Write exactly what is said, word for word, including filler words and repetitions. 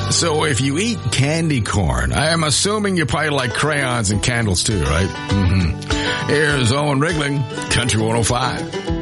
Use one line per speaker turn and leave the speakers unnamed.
So if you eat candy corn, I am assuming you probably like crayons and candles too, right? Mm-hmm. Here's Owen Rigling, Country one oh five.